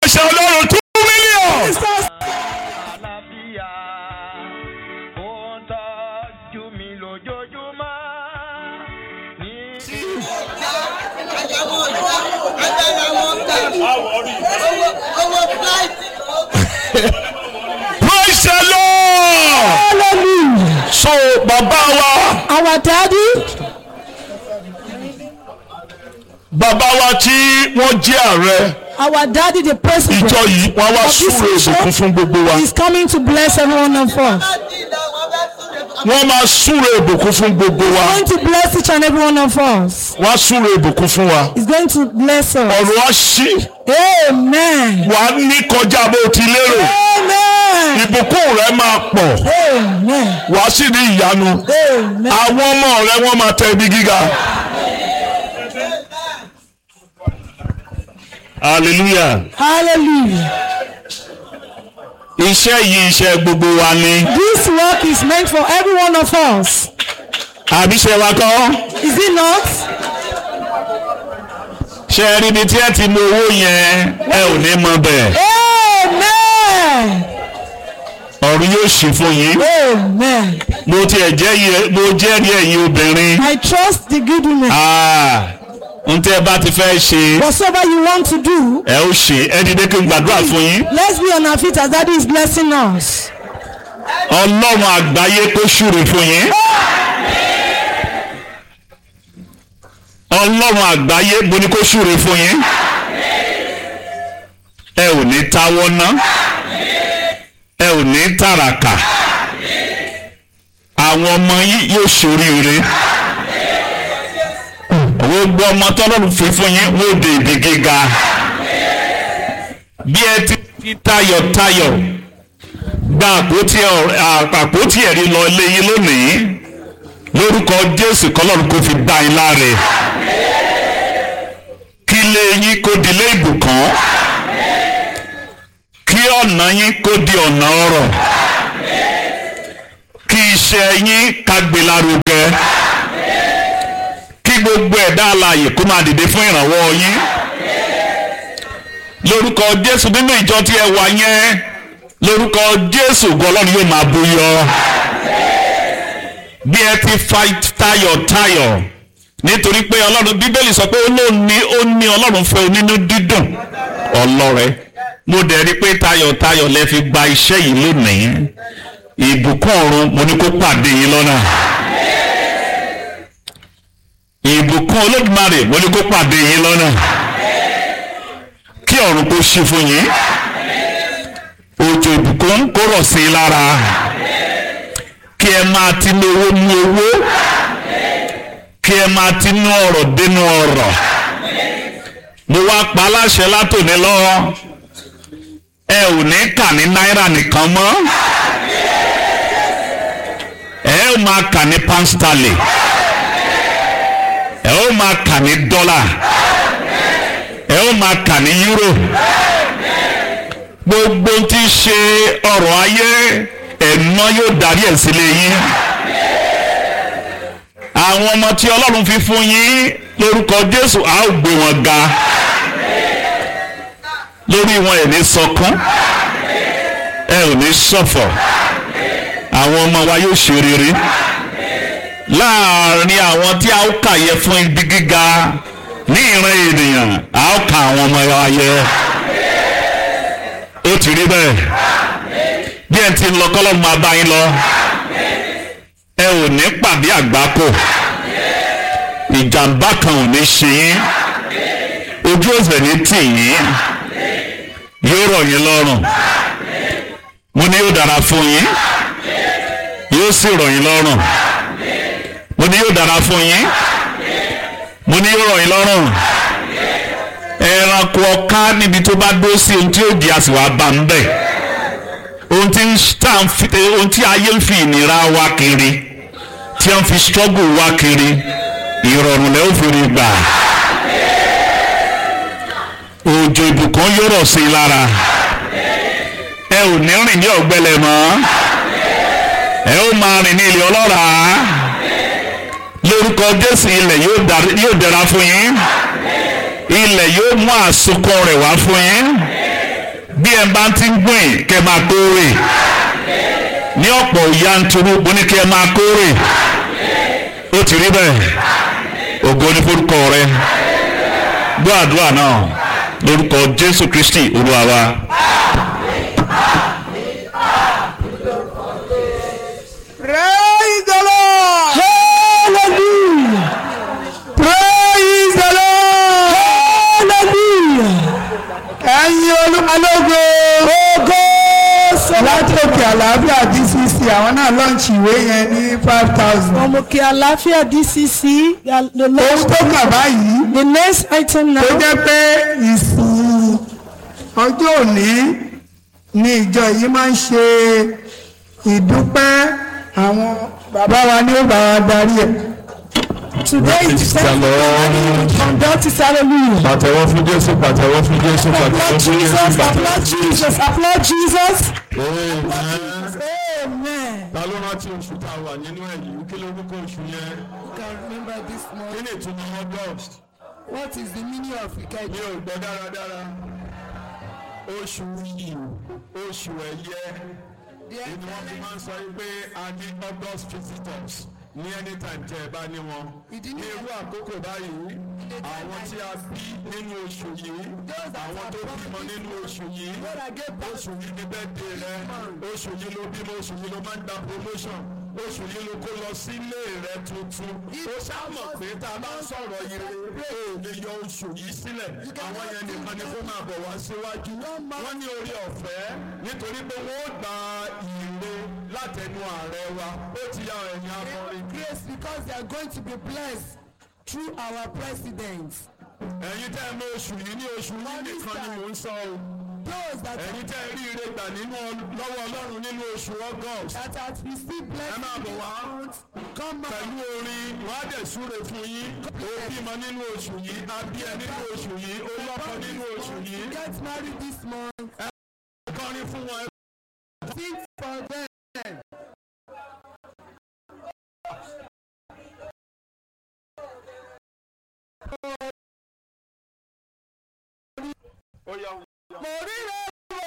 ìránṣẹ́ Ọlọ́run 2 million. Praise the Lord. Hallelujah. So bàbá wa. Our daddy. Bàbá wa tí wọ́n jẹ́ ààrẹ. Our daddy, the president. Ìjọ yìí wọ́n wá súre ìbùkún fún gbogbo wa. He's coming to bless every one of us. Wọ́n máa súre ìbùkún fún gbogbo wa. He's going to bless each and every one of us. Wọ́n á súre ìbùkún fún wa. He's going to bless us. Ọ̀rọ̀ á ṣí. Amen. Wà á ní kọjá bó ti lérò. Amen. Ìbùkún rẹ máa pọ̀. Amen. Wà á sì ní ìyanu. Amen. Àwọn ọmọ rẹ wọ́n máa tẹ ibi gíga. Hallelujah. Hallelujah. Iṣẹ́ yìí iṣẹ́ gbogbo wa ni. This work is meant for every one of us. Àbí ṣe wa kọ́? Is it not? Ṣé ẹ rí ibi tí ẹ ti mú owó yẹn ẹ ò ní mọ bẹ́ẹ̀. Amen. Ọ̀run yóò ṣí fún yín. Amen. Mo jẹ́rìí ẹ̀yin obìnrin. I trust the good women. N tẹ́ bá ti fẹ́ ṣe. Whatever you want to do. Ẹ ó ṣe ẹ dìde kí n gbàdúrà fún yín. Let's be on our feet as Daddy is blessing us. Ọlọ́run àgbáyé kó ṣúre fún yín. Ọlọ́run àgbáyé mo ní kó ṣúre fún yín. Ẹ ò ní táwọ́ ná. Ẹ ò ní tàràkà. Àwọn ọmọ yín yóò ṣoríire. Gbogbo ọmọ tọ́lọ́run fi fún yín wọ́n dé ibi gíga. Bí ẹ ti fi tayọ̀tayọ̀ gba àpótí ẹ̀rí lọ ilé yín lónìí lórúkọ Jésù kọ́lọ́run kó fi dá yín láre. Kí ilé yín kó di ilé ìbùkún. Kí ọ̀nà yín kó di ọ̀nà ọrọ̀. Kí iṣẹ́ yín ká gbé lárugẹ. Kí gbogbo ẹ̀dá alààyè kó máa dìde fún ìrànwọ́ yín. Lórúkọ Jésù nínú ìjọ tí ẹ wà yẹn lórúkọ Jésù Ọlọ́run yóò máa buyọ. Bí ẹ ti fa tayọ̀tayọ̀ nítorí pé Ọlọ́run Bíbélì sọ pé ó ní Ọlọ́run fẹ́ onínú dídùn ọlọ́rẹ. Mo dẹ̀ rí pé tayọ̀tayọ̀ lẹ fi gba iṣẹ́ yìí lónìí. Ìbùkún ọ̀run mo ní kó pàdé yín lọ́nà. Ìbùkún Olódùmarè mo ní kó pàdé yín lọ́nà. Kí ọ̀run kó ṣí fún yín. Òjò ìbùkún kó rọ̀ sí i lára. Kí ẹ máa ti ní owó mú owó. Kí ẹ máa ti ní ọrọ̀ dénú ọrọ̀. Mo wá pa aláṣẹ látòní lọ. Ẹ ò ní kà ní náírà nìkan mọ́. Ẹ ó máa kà ní pound sterling. Ẹ ó máa kà ní dọ́là. Ẹ ó máa kà ní euro. Gbogbo tí ń ṣe ọrọ̀ ayé ẹ̀mọ́ yóò darí ẹ̀ sílé yín. Àwọn ọmọ tí Ọlọ́run fi fún yín lórúkọ Jésù a ó gbé wọn ga. Lórí wọn ẹ̀ ní sọkún. Ẹ ò ní ṣọ̀fọ̀. Àwọn ọmọ wa yóò ṣe rere. Láàárín àwọn tí a ó kà yẹ fún ibi gíga ní ìran ènìyàn a ó kà àwọn ọmọ wa yẹ. Ó ti rí bẹ́ẹ̀. Bí ẹ ti ń lọ kọ́lọ́mù máa bá yín lọ. Ẹ ò ní pàdé àgbákò. Ìjàmbá kan ò ní ṣe yín. Ojú ọ̀sẹ̀ ní tì yín. Yóò rọ̀ yín lọ́rùn. Mo ní yóò dára fún yín. Yóò sì rọ̀ yín lọ́rùn. Mo ní yóò dára fún yín. Mo ní yóò rọ̀ yín lọ́rùn. Ẹranko ọká níbi tó bá dó sí ohun tí yóò di àsìwà bá ń bẹ̀. Ohun tí ayé ń fi ìnira wá kiri, tí wọ́n fi struggle wá kiri, ìrọ̀rùn lẹ́ ó fi rí gbà. Òjò ìbùkún yóò rọ̀ sí i lára. Ẹ ò ní rìn ní ọ̀gbẹlẹ̀ mọ́. Ẹ ó máa rìn ní ilẹ̀ ọlọ́ràá. Lórúkọ Jésù ilẹ̀ yóò dára fún yín. Ilẹ̀ yóò mú àsokọ rẹ̀ wá fún yín. bí ẹ bá ti ń gbìn kẹ́ máa kórè ní ọ̀pọ̀ yanturu bó ní kẹ́ máa kórè ó ti rí bẹ́ẹ̀ ògo ní forúkọ rẹ gbọ́ àdúrà náà lórúkọ Jésù Kristi Olúwa wa. Praise the Lord. Hallelujah. Praise the Lord. Hallelujah. Ẹ̀yin olúmalógo. Ògo láti òkè àlàáfíà DCC àwọn náà lọ́ọ̀nchì ìwé yẹn ní 5,000. From òkè àlàáfíà DCC. Ohun tó kà báyìí. The next item now. Ó jẹ́ pé ìsìn ọjọ́ òní ni ìjọ yìí máa ń ṣe ìdúpẹ́ àwọn bàbá wa ní ó bá wa darí ẹ̀. Today is conduct is hallelujah. Pàtẹ́wọ́ fún Jésù, pàtẹ́wọ́ fún Jésù, pàtẹ́wọ́ fún Jésù, applaud Jesus, applaud Jesus. Amen. Ta ló rántí oṣù tá a wà nínú ẹ̀yìn? Kí ló dúkọ́ oṣù yẹn? You can remember this month. Kí ni ìtumọ̀ August? What is the meaning of Ikeji? Mi ò gbọ́ dáradára. Oṣù yìí, oṣù ẹ̀yẹ. Inú wọn fi máa ń sọ pé a ní August visitors ní anytime tẹ́ ẹ bá ní wọn. Ní irú àkókò báyìí, àwọn tí a bí nínú oṣù yìí, àwọn tó bímọ nínú oṣù yìí, oṣù yìí ní birthday rẹ, oṣù yìí ló bímọ, oṣù yìí ló máa ń gba promotion, oṣù yìí ló kó lọ sílé rẹ tuntun. Ó ṣàmọ̀ pé tá a bá ń sọ̀rọ̀ ire, ó lè yọ oṣù yìí sílẹ̀. Àwọn yẹn nìkan ni kó máa bọ̀ wá síwájú. Wọ́n ní oore ọ̀fẹ́ nítorí pé wọ́n ó gba ìre látẹnu ààrẹ wa. Ó ti yá ẹ̀yìn akọrin. Grace, because they are going to be blessed through our president. Ẹ̀yin tẹ́ ẹ mọ oṣù yìí ní oṣù yìí nìkan ni mò ń sọ o. Ẹ̀yin tẹ́ ẹ rí ire gbà nínú lọ́wọ́ Ọlọ́run nínú oṣù August. That has received blessing. Ẹ máa bọ̀ wá pẹ̀lú orin wàá dẹ̀ súre fún yín. Ó bímọ nínú oṣù yìí, a bí ẹ nínú oṣù yìí, ó lọ́kọ nínú oṣù yìí. Get married this month. Ẹ kọrin fún wọn. Sing for them. Mo ríre